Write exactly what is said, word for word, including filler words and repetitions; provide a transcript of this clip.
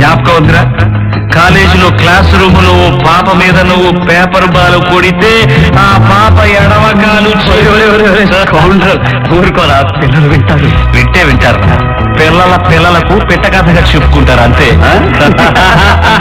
జ్ఞాపకం ఉందిరా? కాలేజీలో క్లాస్ రూమ్ లో పాప మీద నువ్వు పేపర్ బాలు కొడితే ఆ పాప ఎడవకాలు ఊరుకోరా, పిల్లలు వింటారు. వింటే వింటారు. పిల్లల పిల్లలకు పెట్టకథగా చెప్పుకుంటారు అంతే.